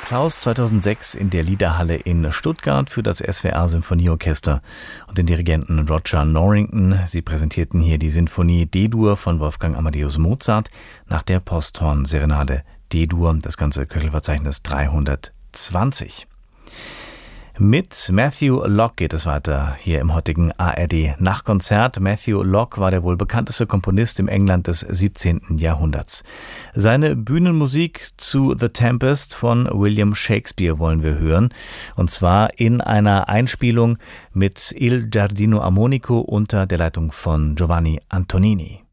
Applaus 2006 in der Liederhalle in Stuttgart für das SWR Symphonieorchester und den Dirigenten Roger Norrington. Sie präsentierten hier die Sinfonie D-Dur von Wolfgang Amadeus Mozart nach der Posthorn-Serenade D-Dur, das ganze Köchelverzeichnis 320. Mit Matthew Locke geht es weiter hier im heutigen ARD Nachtkonzert. Matthew Locke war der wohl bekannteste Komponist im England des 17. Jahrhunderts. Seine Bühnenmusik zu The Tempest von William Shakespeare wollen wir hören. Und zwar in einer Einspielung mit Il Giardino Armonico unter der Leitung von Giovanni Antonini.